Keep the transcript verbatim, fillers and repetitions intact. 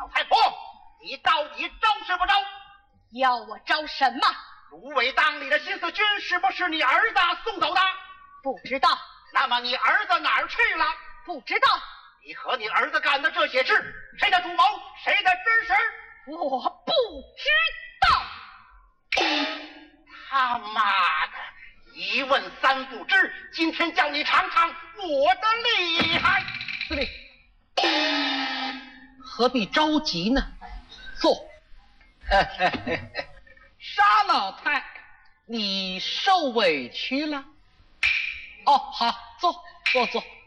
老太婆，你到底招是不招？ 要我招什么？ 芦苇荡里的新四军是不是你儿子送走的？ 不知道。 那么你儿子哪儿去了？ 不知道。 你和你儿子干的这些事，谁的主谋，谁的指使？ 我不知道。 他妈的，一问三不知，今天叫你尝尝我的厉害。 司令，何必着急呢？坐。沙老太，你受委屈了？哦，好，坐坐坐。